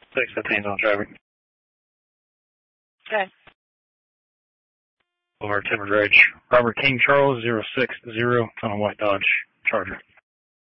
615's on traffic. Okay. Over Timbers Ridge. Robert King Charles 060 on a white Dodge Charger.